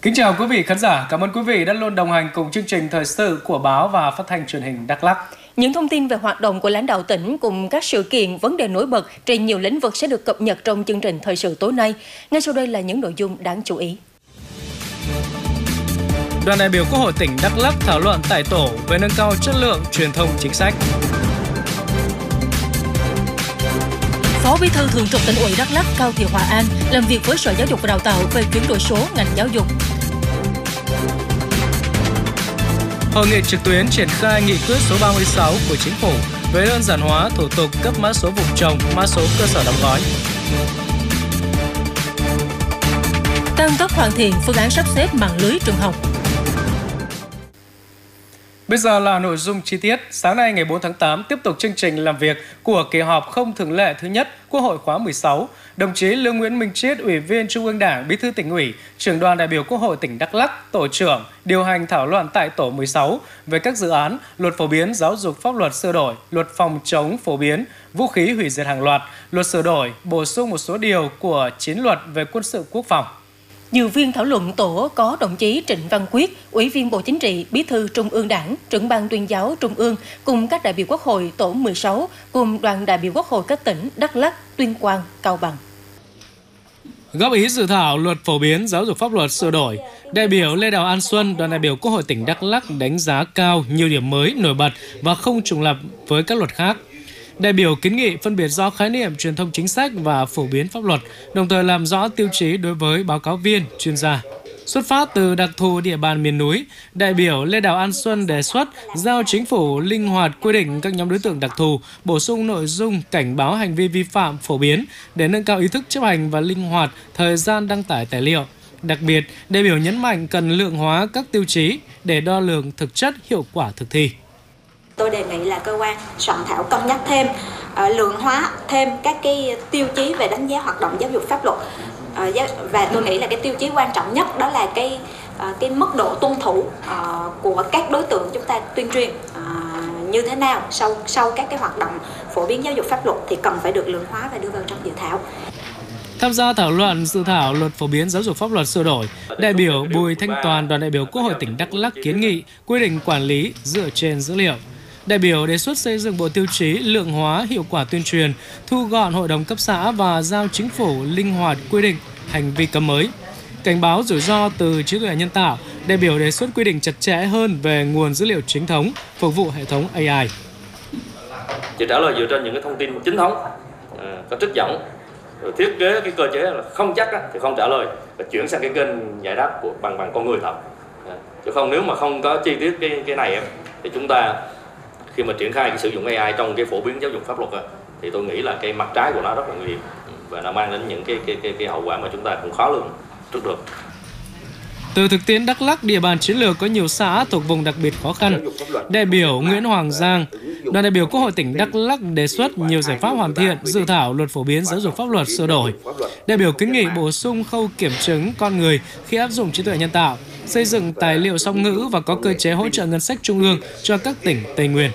Kính chào quý vị khán giả, cảm ơn quý vị đã luôn đồng hành cùng chương trình thời sự của báo và phát thanh truyền hình Đắk Lắk. Những thông tin về hoạt động của lãnh đạo tỉnh cùng các sự kiện, vấn đề nổi bật trên nhiều lĩnh vực sẽ được cập nhật trong chương trình thời sự tối nay. Ngay sau đây là những nội dung đáng chú ý. Đoàn đại biểu Quốc hội tỉnh Đắk Lắk thảo luận tại tổ về nâng cao chất lượng truyền thông chính sách. Phó Bí thư Thường trực Tỉnh ủy Đắk Lắk Cao Thị Hòa An làm việc với Sở Giáo dục và Đào tạo về chuyển đổi số ngành giáo dục. Hội nghị trực tuyến triển khai nghị quyết số 36 của Chính phủ về đơn giản hóa thủ tục cấp mã số vùng trồng, mã số cơ sở đóng gói. Tăng tốc hoàn thiện phương án sắp xếp mạng lưới trường học. Bây giờ là nội dung chi tiết. Sáng nay ngày 4 tháng 8 tiếp tục chương trình làm việc của kỳ họp không thường lệ thứ nhất Quốc hội khóa 16. Đồng chí Lương Nguyễn Minh Chiết, Ủy viên Trung ương Đảng, Bí thư Tỉnh ủy, Trưởng đoàn đại biểu Quốc hội tỉnh Đắk Lắk, Tổ trưởng điều hành thảo luận tại tổ 16 về các dự án Luật phổ biến giáo dục pháp luật sửa đổi, Luật phòng chống phổ biến vũ khí hủy diệt hàng loạt, Luật sửa đổi bổ sung một số điều của 9 luật về quân sự quốc phòng. Dự viên thảo luận tổ có đồng chí Trịnh Văn Quyết, Ủy viên Bộ Chính trị, Bí thư Trung ương Đảng, Trưởng ban Tuyên giáo Trung ương cùng các đại biểu Quốc hội tổ 16 cùng đoàn đại biểu Quốc hội các tỉnh Đắk Lắk, Tuyên Quang, Cao Bằng. Góp ý dự thảo Luật phổ biến giáo dục pháp luật sửa đổi, đại biểu Lê Đào An Xuân, đoàn đại biểu Quốc hội tỉnh Đắk Lắk đánh giá cao nhiều điểm mới nổi bật và không trùng lặp với các luật khác. Đại biểu kiến nghị phân biệt rõ khái niệm truyền thông chính sách và phổ biến pháp luật, đồng thời làm rõ tiêu chí đối với báo cáo viên, chuyên gia. Xuất phát từ đặc thù địa bàn miền núi, đại biểu Lê Đào An Xuân đề xuất giao Chính phủ linh hoạt quy định các nhóm đối tượng đặc thù, bổ sung nội dung cảnh báo hành vi vi phạm phổ biến để nâng cao ý thức chấp hành và linh hoạt thời gian đăng tải tài liệu. Đặc biệt, đại biểu nhấn mạnh cần lượng hóa các tiêu chí để đo lường thực chất hiệu quả thực thi. Tôi đề nghị là cơ quan soạn thảo cân nhắc thêm, lượng hóa thêm các cái tiêu chí về đánh giá hoạt động giáo dục pháp luật. Và tôi nghĩ là cái tiêu chí quan trọng nhất đó là cái mức độ tuân thủ của các đối tượng chúng ta tuyên truyền như thế nào sau các cái hoạt động phổ biến giáo dục pháp luật thì cần phải được lượng hóa và đưa vào trong dự thảo. Tham gia thảo luận dự thảo Luật phổ biến giáo dục pháp luật sửa đổi, đại biểu Bùi Thanh Toàn, đoàn đại biểu Quốc hội tỉnh Đắk Lắk kiến nghị quy định quản lý dựa trên dữ liệu. Đại biểu đề xuất xây dựng bộ tiêu chí lượng hóa hiệu quả tuyên truyền, thu gọn hội đồng cấp xã và giao Chính phủ linh hoạt quy định hành vi cấm mới. Cảnh báo rủi ro từ trí tuệ nhân tạo, đại biểu đề xuất quy định chặt chẽ hơn về nguồn dữ liệu chính thống phục vụ hệ thống AI. Chỉ trả lời dựa trên những cái thông tin chính thống, có trích dẫn, rồi thiết kế cái cơ chế là không chắc thì không trả lời và chuyển sang cái kênh giải đáp bằng con người thật. Chứ không nếu mà không có chi tiết cái này thì chúng ta khi mà triển khai cái sử dụng AI trong cái phổ biến giáo dục pháp luật thì tôi nghĩ là cái mặt trái của nó rất là nguy hiểm và nó mang đến những cái hậu quả mà chúng ta cũng khó lường trước được. Từ thực tiễn Đắk Lắk, địa bàn chiến lược có nhiều xã thuộc vùng đặc biệt khó khăn, đại biểu Nguyễn Hoàng Giang, đoàn đại biểu Quốc hội tỉnh Đắk Lắk đề xuất nhiều giải pháp hoàn thiện dự thảo Luật phổ biến giáo dục pháp luật sửa đổi. Đại biểu kiến nghị bổ sung khâu kiểm chứng con người khi áp dụng trí tuệ nhân tạo, xây dựng tài liệu song ngữ và có cơ chế hỗ trợ ngân sách trung ương cho các tỉnh Tây Nguyên.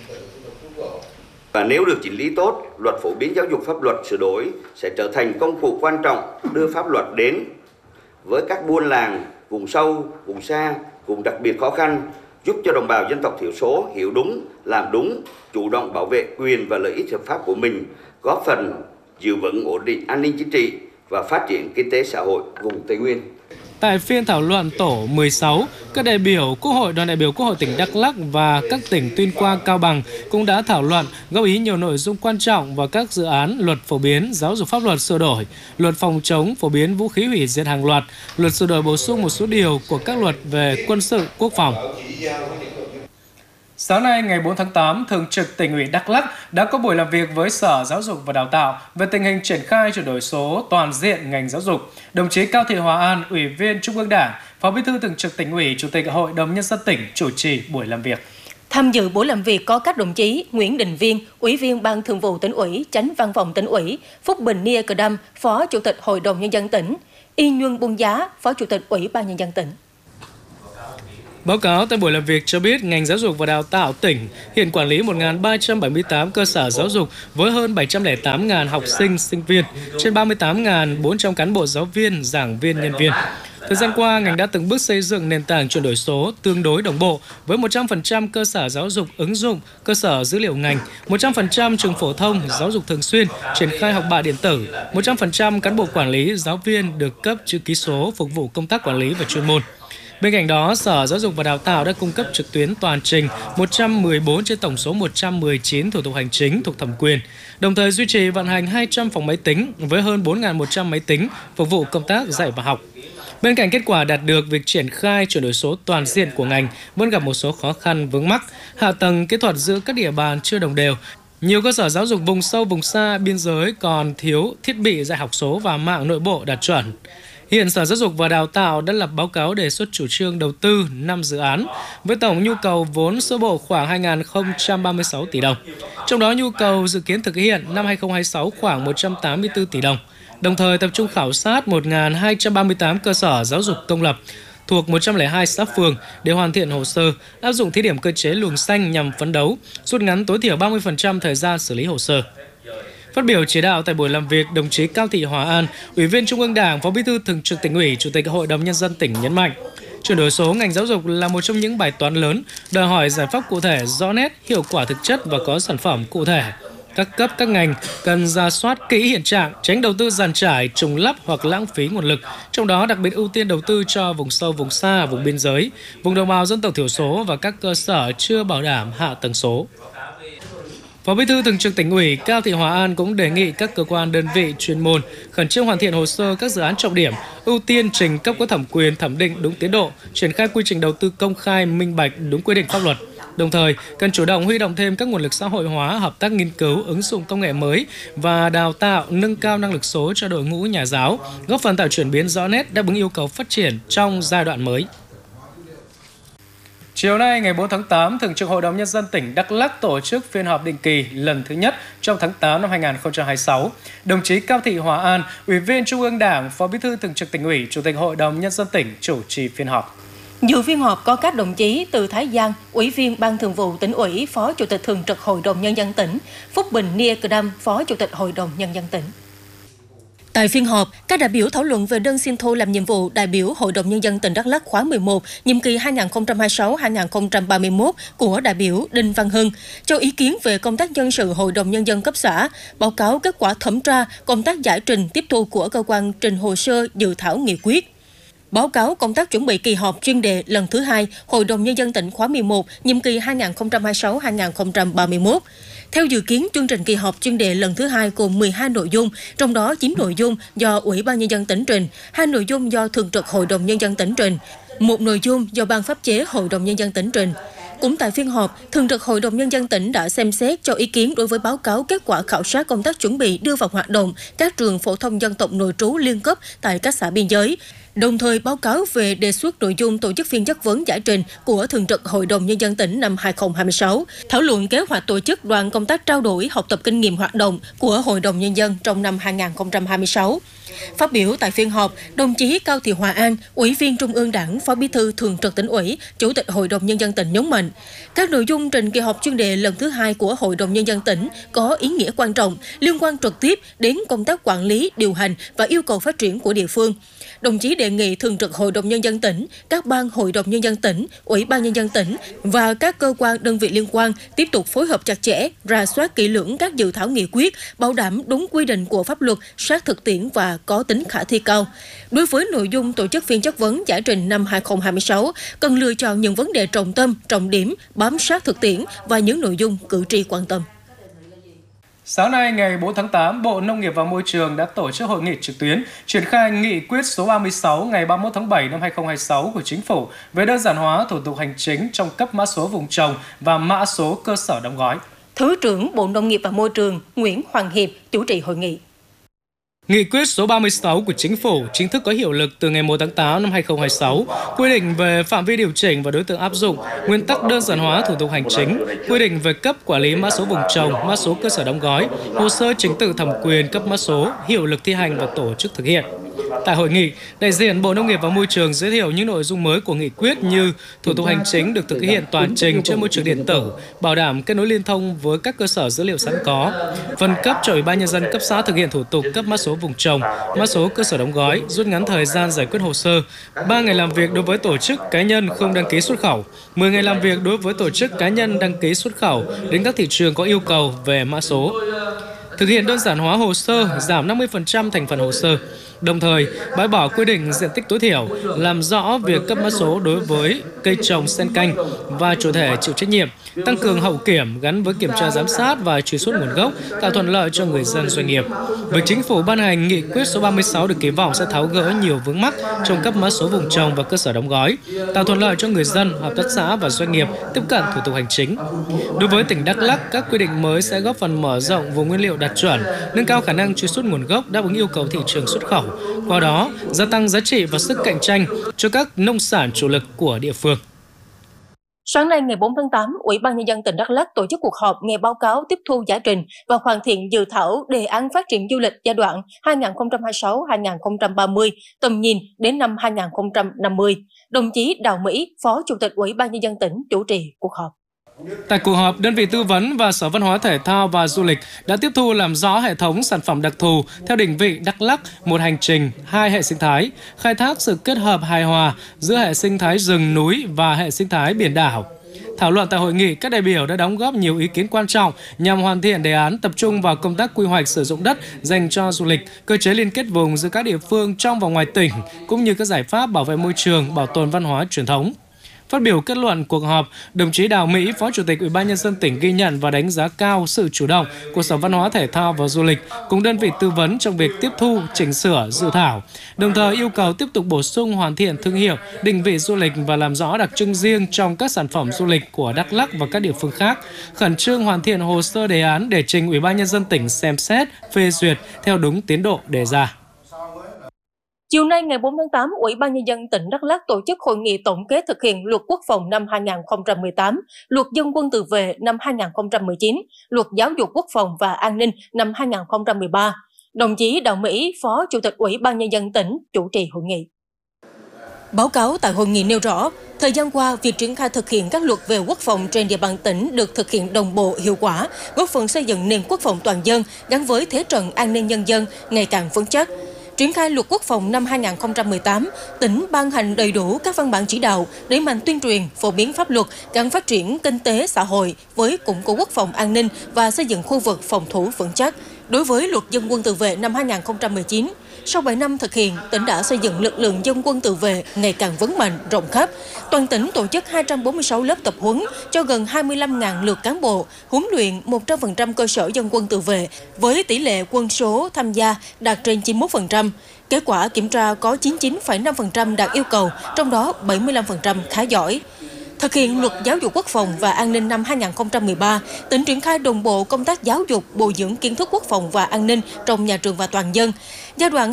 Và nếu được chỉnh lý tốt, Luật phổ biến giáo dục pháp luật sửa đổi sẽ trở thành công cụ quan trọng đưa pháp luật đến với các buôn làng, vùng sâu, vùng xa, vùng đặc biệt khó khăn, giúp cho đồng bào dân tộc thiểu số hiểu đúng, làm đúng, chủ động bảo vệ quyền và lợi ích hợp pháp của mình, góp phần giữ vững ổn định an ninh chính trị và phát triển kinh tế xã hội vùng Tây Nguyên. Tại phiên thảo luận tổ 16, các đại biểu Quốc hội, đoàn đại biểu Quốc hội tỉnh Đắk Lắk và các tỉnh Tuyên Quang, Cao Bằng cũng đã thảo luận, góp ý nhiều nội dung quan trọng vào các dự án Luật phổ biến giáo dục pháp luật sửa đổi, Luật phòng chống phổ biến vũ khí hủy diệt hàng loạt, Luật sửa đổi bổ sung một số điều của các luật về quân sự quốc phòng. Sáng nay, ngày 4 tháng 8, Thường trực Tỉnh ủy Đắk Lắk đã có buổi làm việc với Sở Giáo dục và Đào tạo về tình hình triển khai chuyển đổi số toàn diện ngành giáo dục. Đồng chí Cao Thị Hòa An, Ủy viên Trung ương Đảng, Phó Bí thư Thường trực Tỉnh ủy, Chủ tịch Hội đồng Nhân dân tỉnh chủ trì buổi làm việc. Tham dự buổi làm việc có các đồng chí Nguyễn Đình Viên, Ủy viên Ban Thường vụ Tỉnh ủy, Chánh Văn phòng Tỉnh ủy, Phúc Bình Nia Cờ Đam, Phó Chủ tịch Hội đồng Nhân dân tỉnh, Y Nhuân Bung Giá, Phó Chủ tịch Ủy ban Nhân dân tỉnh. Báo cáo tại buổi làm việc cho biết ngành giáo dục và đào tạo tỉnh hiện quản lý 1.378 cơ sở giáo dục với hơn 708.000 học sinh, sinh viên, trên 38.400 cán bộ giáo viên, giảng viên, nhân viên. Thời gian qua, ngành đã từng bước xây dựng nền tảng chuyển đổi số tương đối đồng bộ với 100% cơ sở giáo dục ứng dụng, cơ sở dữ liệu ngành, 100% trường phổ thông, giáo dục thường xuyên, triển khai học bạ điện tử, 100% cán bộ quản lý, giáo viên được cấp chữ ký số phục vụ công tác quản lý và chuyên môn. Bên cạnh đó, Sở Giáo dục và Đào tạo đã cung cấp trực tuyến toàn trình 114 trên tổng số 119 thủ tục hành chính thuộc thẩm quyền, đồng thời duy trì vận hành 200 phòng máy tính với hơn 4.100 máy tính phục vụ công tác dạy và học. Bên cạnh kết quả đạt được, việc triển khai chuyển đổi số toàn diện của ngành vẫn gặp một số khó khăn vướng mắc, hạ tầng kỹ thuật giữa các địa bàn chưa đồng đều. Nhiều cơ sở giáo dục vùng sâu, vùng xa, biên giới còn thiếu thiết bị dạy học số và mạng nội bộ đạt chuẩn. Hiện Sở Giáo dục và Đào tạo đã lập báo cáo đề xuất chủ trương đầu tư 5 dự án với tổng nhu cầu vốn sơ bộ khoảng 2.036 tỷ đồng. Trong đó nhu cầu dự kiến thực hiện năm 2026 khoảng 184 tỷ đồng. Đồng thời tập trung khảo sát 1.238 cơ sở giáo dục công lập thuộc 102 xã phường để hoàn thiện hồ sơ, áp dụng thí điểm cơ chế luồng xanh nhằm phấn đấu rút ngắn tối thiểu 30% thời gian xử lý hồ sơ. Phát biểu chỉ đạo tại buổi làm việc, đồng chí Cao Thị Hòa An, Ủy viên Trung ương Đảng, Phó Bí thư Thường trực Tỉnh ủy, Chủ tịch Hội đồng Nhân dân tỉnh nhấn mạnh, chuyển đổi số ngành giáo dục là một trong những bài toán lớn, đòi hỏi giải pháp cụ thể, rõ nét, hiệu quả thực chất và có sản phẩm cụ thể. Các cấp, các ngành cần rà soát kỹ hiện trạng, tránh đầu tư dàn trải, trùng lắp hoặc lãng phí nguồn lực. Trong đó đặc biệt ưu tiên đầu tư cho vùng sâu, vùng xa, vùng biên giới, vùng đồng bào dân tộc thiểu số và các cơ sở chưa bảo đảm hạ tầng số. Phó Bí thư Thường trực Tỉnh ủy Cao Thị Hòa An cũng đề nghị các cơ quan đơn vị chuyên môn khẩn trương hoàn thiện hồ sơ các dự án trọng điểm, ưu tiên trình cấp có thẩm quyền thẩm định đúng tiến độ, triển khai quy trình đầu tư công khai, minh bạch, đúng quy định pháp luật. Đồng thời, cần chủ động huy động thêm các nguồn lực xã hội hóa, hợp tác nghiên cứu, ứng dụng công nghệ mới và đào tạo, nâng cao năng lực số cho đội ngũ nhà giáo, góp phần tạo chuyển biến rõ nét đáp ứng yêu cầu phát triển trong giai đoạn mới. Chiều nay, ngày 4 tháng 8, Thường trực Hội đồng Nhân dân tỉnh Đắk Lắk tổ chức phiên họp định kỳ lần thứ nhất trong tháng 8 năm 2026. Đồng chí Cao Thị Hòa An, Ủy viên Trung ương Đảng, Phó Bí thư Thường trực Tỉnh ủy, Chủ tịch Hội đồng Nhân dân tỉnh chủ trì phiên họp. Dự phiên họp có các đồng chí Từ Thái Giang, Ủy viên Ban Thường vụ Tỉnh ủy, Phó Chủ tịch Thường trực Hội đồng Nhân dân tỉnh, Phúc Bình Nia Cờ Đam, Phó Chủ tịch Hội đồng Nhân dân tỉnh. Tại phiên họp, các đại biểu thảo luận về đơn xin thôi làm nhiệm vụ đại biểu Hội đồng Nhân dân tỉnh Đắk Lắk khóa 11, nhiệm kỳ 2026-2031 của đại biểu Đinh Văn Hưng, cho ý kiến về công tác nhân sự Hội đồng Nhân dân cấp xã, báo cáo kết quả thẩm tra, công tác giải trình tiếp thu của cơ quan trình hồ sơ dự thảo nghị quyết. Báo cáo công tác chuẩn bị kỳ họp chuyên đề lần thứ 2 Hội đồng Nhân dân tỉnh khóa 11, nhiệm kỳ 2026-2031. Theo dự kiến, chương trình kỳ họp chuyên đề lần thứ 2 gồm 12 nội dung, trong đó 9 nội dung do Ủy ban Nhân dân tỉnh trình, 2 nội dung do Thường trực Hội đồng Nhân dân tỉnh trình, 1 nội dung do Ban pháp chế Hội đồng Nhân dân tỉnh trình. Cũng tại phiên họp, Thường trực Hội đồng Nhân dân tỉnh đã xem xét cho ý kiến đối với báo cáo kết quả khảo sát công tác chuẩn bị đưa vào hoạt động các trường phổ thông dân tộc nội trú liên cấp tại các xã biên giới, đồng thời báo cáo về đề xuất nội dung tổ chức phiên chất vấn giải trình của Thường trực Hội đồng Nhân dân tỉnh năm 2026, thảo luận kế hoạch tổ chức đoàn công tác trao đổi học tập kinh nghiệm hoạt động của Hội đồng Nhân dân trong năm 2026. Phát biểu tại phiên họp, đồng chí Cao Thị Hòa An, Ủy viên Trung ương Đảng, Phó Bí thư Thường trực Tỉnh ủy, Chủ tịch Hội đồng Nhân dân tỉnh nhấn mạnh, các nội dung trình kỳ họp chuyên đề lần thứ 2 của Hội đồng Nhân dân tỉnh có ý nghĩa quan trọng, liên quan trực tiếp đến công tác quản lý, điều hành và yêu cầu phát triển của địa phương. Đồng chí đề nghị Thường trực Hội đồng Nhân dân tỉnh, các ban Hội đồng Nhân dân tỉnh, Ủy ban Nhân dân tỉnh và các cơ quan đơn vị liên quan tiếp tục phối hợp chặt chẽ, rà soát kỹ lưỡng các dự thảo nghị quyết, bảo đảm đúng quy định của pháp luật, sát thực tiễn và có tính khả thi cao. Đối với nội dung tổ chức phiên chất vấn giải trình năm 2026, cần lựa chọn những vấn đề trọng tâm, trọng điểm, bám sát thực tiễn và những nội dung cử tri quan tâm. Sáng nay, ngày 4 tháng 8, Bộ Nông nghiệp và Môi trường đã tổ chức hội nghị trực tuyến triển khai nghị quyết số 36 ngày 31 tháng 7 năm 2026 của Chính phủ về đơn giản hóa thủ tục hành chính trong cấp mã số vùng trồng và mã số cơ sở đóng gói. Thứ trưởng Bộ Nông nghiệp và Môi trường Nguyễn Hoàng Hiệp chủ trì hội nghị. Nghị quyết số 36 của Chính phủ chính thức có hiệu lực từ ngày 1 tháng 8 năm 2026, quy định về phạm vi điều chỉnh và đối tượng áp dụng, nguyên tắc đơn giản hóa thủ tục hành chính, quy định về cấp quản lý mã số vùng trồng, mã số cơ sở đóng gói, hồ sơ trình tự thẩm quyền cấp mã số, hiệu lực thi hành và tổ chức thực hiện. Tại hội nghị, đại diện Bộ Nông nghiệp và Môi trường giới thiệu những nội dung mới của nghị quyết như thủ tục hành chính được thực hiện toàn trình trên môi trường điện tử, bảo đảm kết nối liên thông với các cơ sở dữ liệu sẵn có, phân cấp cho Ủy ban Nhân dân cấp xã thực hiện thủ tục cấp mã số vùng trồng, mã số cơ sở đóng gói, rút ngắn thời gian giải quyết hồ sơ, 3 ngày làm việc đối với tổ chức cá nhân không đăng ký xuất khẩu, 10 ngày làm việc đối với tổ chức cá nhân đăng ký xuất khẩu đến các thị trường có yêu cầu về mã số. Thực hiện đơn giản hóa hồ sơ, giảm 50% thành phần hồ sơ. Đồng thời, bãi bỏ quy định diện tích tối thiểu, làm rõ việc cấp mã số đối với cây trồng xen canh và chủ thể chịu trách nhiệm, tăng cường hậu kiểm gắn với kiểm tra giám sát và truy xuất nguồn gốc, tạo thuận lợi cho người dân doanh nghiệp. Việc chính phủ ban hành nghị quyết số 36 được kỳ vọng sẽ tháo gỡ nhiều vướng mắc trong cấp mã số vùng trồng và cơ sở đóng gói, tạo thuận lợi cho người dân, hợp tác xã và doanh nghiệp tiếp cận thủ tục hành chính. Đối với tỉnh Đắk Lắk, các quy định mới sẽ góp phần mở rộng vùng nguyên liệu đạt chuẩn, nâng cao khả năng truy xuất nguồn gốc, đáp ứng yêu cầu thị trường xuất khẩu, qua đó gia tăng giá trị và sức cạnh tranh cho các nông sản chủ lực của địa phương. Sáng nay ngày 4 tháng 8, Ủy ban Nhân dân tỉnh Đắk Lắk tổ chức cuộc họp nghe báo cáo tiếp thu giải trình và hoàn thiện dự thảo đề án phát triển du lịch giai đoạn 2026-2030, tầm nhìn đến năm 2050. Đồng chí Đào Mỹ, Phó Chủ tịch Ủy ban Nhân dân tỉnh chủ trì cuộc họp. Tại cuộc họp, đơn vị tư vấn và Sở Văn hóa Thể thao và Du lịch đã tiếp thu làm rõ hệ thống sản phẩm đặc thù theo định vị Đắk Lắk, một hành trình, hai hệ sinh thái, khai thác sự kết hợp hài hòa giữa hệ sinh thái rừng núi và hệ sinh thái biển đảo. Thảo luận tại hội nghị, các đại biểu đã đóng góp nhiều ý kiến quan trọng nhằm hoàn thiện đề án, tập trung vào công tác quy hoạch sử dụng đất dành cho du lịch, cơ chế liên kết vùng giữa các địa phương trong và ngoài tỉnh, cũng như các giải pháp bảo vệ môi trường, bảo tồn văn hóa truyền thống. Phát biểu kết luận cuộc họp, đồng chí Đào Mỹ, Phó Chủ tịch Ủy ban Nhân dân tỉnh ghi nhận và đánh giá cao sự chủ động của Sở Văn hóa Thể thao và Du lịch cùng đơn vị tư vấn trong việc tiếp thu, chỉnh sửa dự thảo, đồng thời yêu cầu tiếp tục bổ sung hoàn thiện thương hiệu, định vị du lịch và làm rõ đặc trưng riêng trong các sản phẩm du lịch của Đắk Lắk và các địa phương khác, khẩn trương hoàn thiện hồ sơ đề án để trình Ủy ban Nhân dân tỉnh xem xét, phê duyệt theo đúng tiến độ đề ra. Chiều nay ngày 4 tháng 8, Ủy ban Nhân dân tỉnh Đắk Lắk tổ chức hội nghị tổng kết thực hiện Luật Quốc phòng năm 2018, Luật Dân quân tự vệ năm 2019, Luật Giáo dục Quốc phòng và An ninh năm 2013. Đồng chí Đào Mỹ, Phó Chủ tịch Ủy ban Nhân dân tỉnh chủ trì hội nghị. Báo cáo tại hội nghị nêu rõ, thời gian qua, việc triển khai thực hiện các luật về quốc phòng trên địa bàn tỉnh được thực hiện đồng bộ, hiệu quả, góp phần xây dựng nền quốc phòng toàn dân gắn với thế trận an ninh nhân dân ngày càng vững chắc. Triển khai Luật Quốc phòng năm 2018, tỉnh ban hành đầy đủ các văn bản chỉ đạo, đẩy mạnh tuyên truyền, phổ biến pháp luật gắn phát triển kinh tế xã hội với củng cố quốc phòng an ninh và xây dựng khu vực phòng thủ vững chắc. Đối với Luật Dân quân tự vệ năm 2019, sau 7 năm thực hiện, tỉnh đã xây dựng lực lượng dân quân tự vệ ngày càng vững mạnh, rộng khắp. Toàn tỉnh tổ chức 246 lớp tập huấn cho gần 25.000 lượt cán bộ, huấn luyện 100% cơ sở dân quân tự vệ với tỷ lệ quân số tham gia đạt trên 91%. Kết quả kiểm tra có 99,5% đạt yêu cầu, trong đó 75% khá giỏi. Thực hiện Luật Giáo dục Quốc phòng và An ninh năm 2013, tỉnh triển khai đồng bộ công tác giáo dục, bồi dưỡng kiến thức quốc phòng và an ninh trong nhà trường và toàn dân. Giai đoạn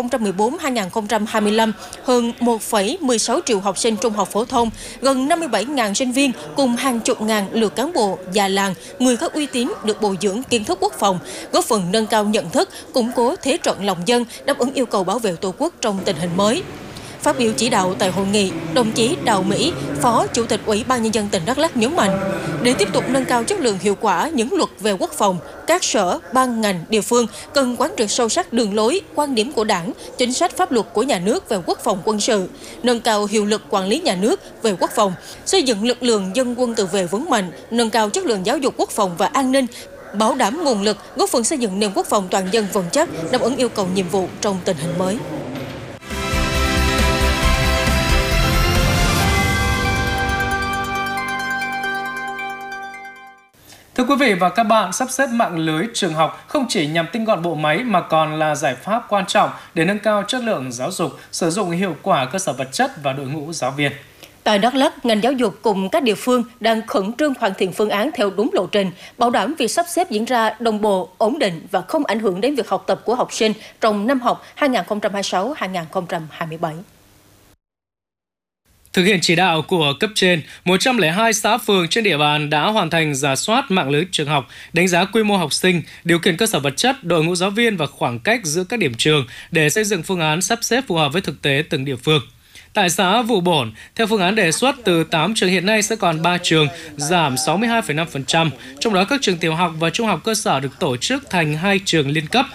2014-2025, hơn 1,16 triệu học sinh trung học phổ thông, gần 57.000 sinh viên cùng hàng chục ngàn lượt cán bộ, già làng, người có uy tín được bồi dưỡng kiến thức quốc phòng, góp phần nâng cao nhận thức, củng cố thế trận lòng dân, đáp ứng yêu cầu bảo vệ Tổ quốc trong tình hình mới. Phát biểu chỉ đạo tại hội nghị, đồng chí Đào Mỹ, Phó Chủ tịch Ủy ban Nhân dân tỉnh Đắk Lắk nhấn mạnh, để tiếp tục nâng cao chất lượng hiệu quả những luật về quốc phòng, các sở, ban ngành, địa phương cần quán triệt sâu sắc đường lối, quan điểm của Đảng, chính sách pháp luật của nhà nước về quốc phòng quân sự, nâng cao hiệu lực quản lý nhà nước về quốc phòng, xây dựng lực lượng dân quân tự vệ vững mạnh, nâng cao chất lượng giáo dục quốc phòng và an ninh, bảo đảm nguồn lực, góp phần xây dựng nền quốc phòng toàn dân vững chắc, đáp ứng yêu cầu nhiệm vụ trong tình hình mới. Thưa quý vị và các bạn, sắp xếp mạng lưới trường học không chỉ nhằm tinh gọn bộ máy mà còn là giải pháp quan trọng để nâng cao chất lượng giáo dục, sử dụng hiệu quả cơ sở vật chất và đội ngũ giáo viên. Tại Đắk Lắk, ngành giáo dục cùng các địa phương đang khẩn trương hoàn thiện phương án theo đúng lộ trình, bảo đảm việc sắp xếp diễn ra đồng bộ, ổn định và không ảnh hưởng đến việc học tập của học sinh trong năm học 2026-2027. Thực hiện chỉ đạo của cấp trên, 102 xã phường trên địa bàn đã hoàn thành rà soát mạng lưới trường học, đánh giá quy mô học sinh, điều kiện cơ sở vật chất, đội ngũ giáo viên và khoảng cách giữa các điểm trường để xây dựng phương án sắp xếp phù hợp với thực tế từng địa phương. Tại xã Vụ Bổn, theo phương án đề xuất, từ 8 trường hiện nay sẽ còn 3 trường, giảm 62,5%, trong đó các trường tiểu học và trung học cơ sở được tổ chức thành 2 trường liên cấp